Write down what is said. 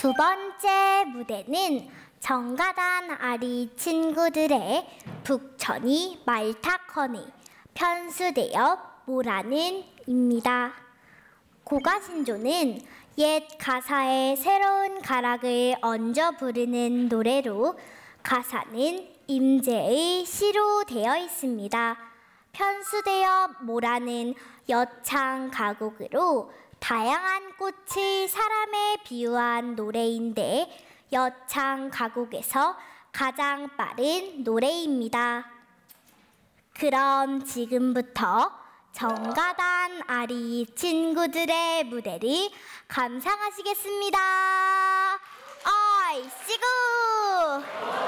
두 번째 무대는 정가단 아리 친구들의 북천이 말타커니 편수대엽 모라는 입니다. 고가신조는 옛 가사에 새로운 가락을 얹어 부르는 노래로 가사는 임제의 시로 되어 있습니다. 편수대엽 모라는 여창 가곡으로 다양한 꽃을 사람에 비유한 노래인데 여창 가곡에서 가장 빠른 노래입니다. 그럼 지금부터 정가단 아리 친구들의 무대를 감상하시겠습니다. 어이, 시구!